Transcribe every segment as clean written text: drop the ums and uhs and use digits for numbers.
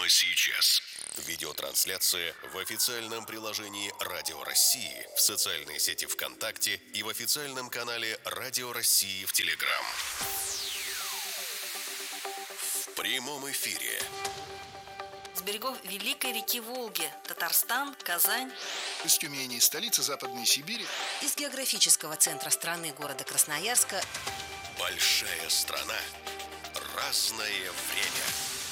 сейчас. Видеотрансляция в официальном приложении Радио России, в социальной сети ВКонтакте и в официальном канале Радио России в Телеграм. В прямом эфире. С берегов Великой реки Волги, Татарстан, Казань. Из Тюмени, столицы Западной Сибири. Из географического центра страны, города Красноярска. Большая страна. Разное время.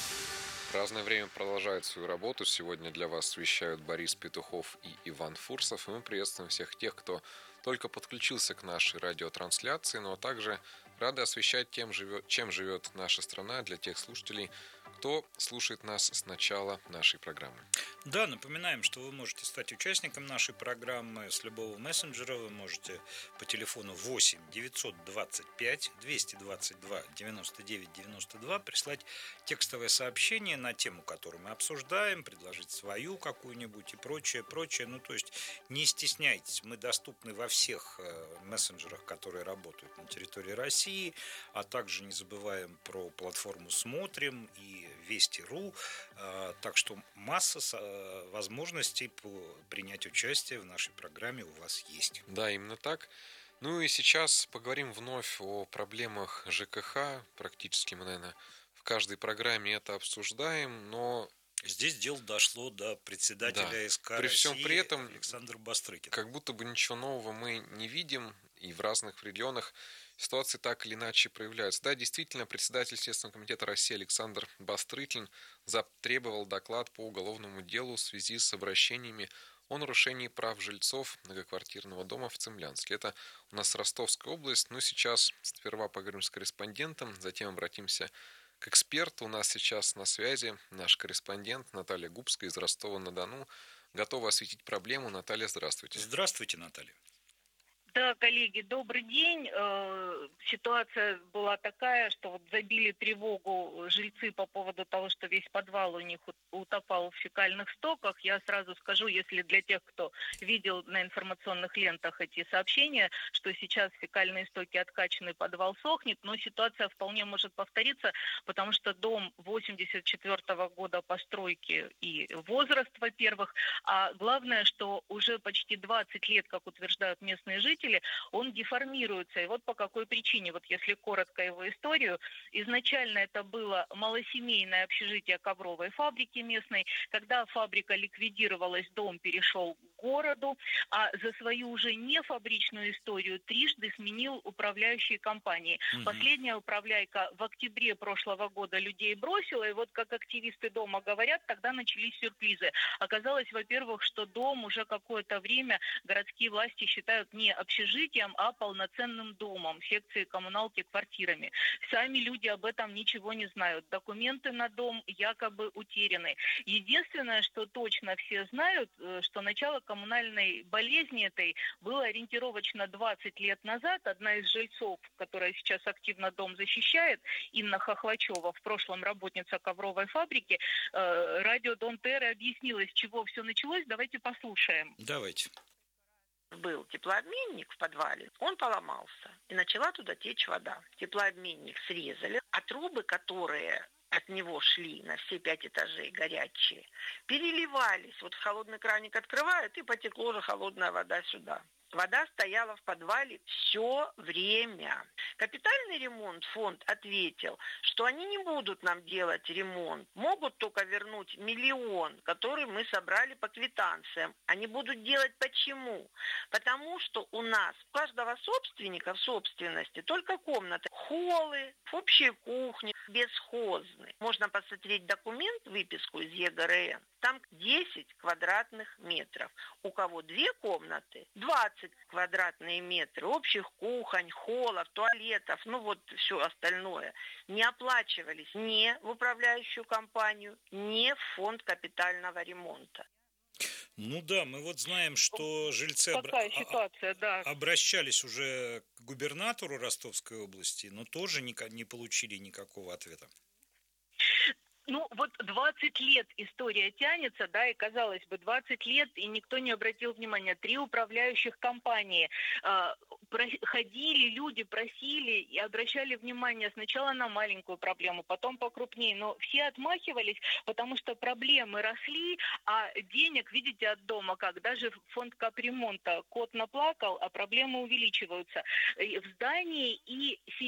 Разное время продолжает свою работу. Сегодня для вас вещают Борис Петухов и Иван Фурсов. И мы приветствуем всех тех, кто только подключился к нашей радиотрансляции, но также рады освещать, чем живет наша страна, для тех слушателей, кто слушает нас с начала нашей программы. Да, напоминаем, что вы можете стать участником нашей программы с любого мессенджера. Вы можете по телефону 8 925 222 99 92 прислать текстовое сообщение на тему, которую мы обсуждаем, предложить свою какую-нибудь и прочее. Ну, то есть не стесняйтесь, мы доступны во всех мессенджерах, которые работают на территории России, а также не забываем про платформу «Смотрим» и Вести.ру, так что масса возможностей принять участие в нашей программе у вас есть. Да, именно так. Ну и сейчас поговорим вновь о проблемах ЖКХ. Практически мы, наверное, в каждой программе это обсуждаем, но здесь дело дошло до председателя СК при всем России при этом Александра Бастрыкина. Как будто бы ничего нового мы не видим, и в разных регионах ситуации так или иначе проявляются. Да, действительно, председатель Следственного комитета России Александр Бастрыкин затребовал доклад по уголовному делу в связи с обращениями о нарушении прав жильцов многоквартирного дома в Цимлянске. Это у нас Ростовская область, но сейчас сперва поговорим с корреспондентом, затем обратимся к эксперту. У нас сейчас на связи наш корреспондент Наталья Губская из Ростова-на-Дону. Готова осветить проблему. Наталья, здравствуйте. Здравствуйте, Наталья. Да, коллеги, добрый день. Ситуация была такая, что вот забили тревогу жильцы по поводу того, что весь подвал у них утопал в фекальных стоках. Я сразу скажу, если для тех, кто видел на информационных лентах эти сообщения, что сейчас фекальные стоки откачаны, подвал сохнет, но ситуация вполне может повториться, потому что дом 84-го года постройки и возраст, во-первых, а главное, что уже почти 20 лет, как утверждают местные жители, он деформируется. И вот по какой причине. Вот если коротко его историю. Изначально это было малосемейное общежитие ковровой фабрики местной. Когда фабрика ликвидировалась, дом перешел к городу, а за свою уже не фабричную историю трижды сменил управляющие компании. Последняя управляйка в октябре прошлого года людей бросила, и вот как активисты дома говорят, тогда начались сюрпризы. Оказалось, во-первых, что дом уже какое-то время городские власти считают не общежитием, а полноценным домом, секцией коммуналки, квартирами. Сами люди об этом ничего не знают. Документы на дом якобы утеряны. Единственное, что точно все знают, что начало коммунальной болезни этой было ориентировочно 20 лет назад. Одна из жильцов, которая сейчас активно дом защищает, Инна Хохлачева, в прошлом работница ковровой фабрики, радио Дон Терра объяснила, с чего все началось. Давайте послушаем. Давайте. Был теплообменник в подвале, он поломался, и начала туда течь вода. Теплообменник срезали, а трубы, которые от него шли на все 5 этажей горячие, переливались. Вот холодный краник открывают, и потекло уже холодная вода сюда. Вода стояла в подвале все время. Капитальный ремонт фонд ответил, что они не будут нам делать ремонт. Могут только вернуть 1 миллион, который мы собрали по квитанциям. Они будут делать почему? Потому что у нас у каждого собственника в собственности только комнаты, холлы, общие кухни, бесхозные. Можно посмотреть документ, выписку из ЕГРН. Там 10 квадратных метров. У кого 2 комнаты, 20 квадратные метры общих кухонь, холлов, туалетов, ну вот все остальное, не оплачивались ни в управляющую компанию, ни в фонд капитального ремонта. Ну да, мы вот знаем, что жильцы обращались уже к губернатору Ростовской области, но тоже не получили никакого ответа. Ну, вот 20 лет история тянется, да, и казалось бы, 20 лет, и никто не обратил внимания. 3 управляющих компании. ходили люди, просили и обращали внимание сначала на маленькую проблему, потом покрупнее, но все отмахивались, потому что проблемы росли, а денег, видите, от дома как, даже фонд капремонта, кот наплакал, а проблемы увеличиваются в здании, и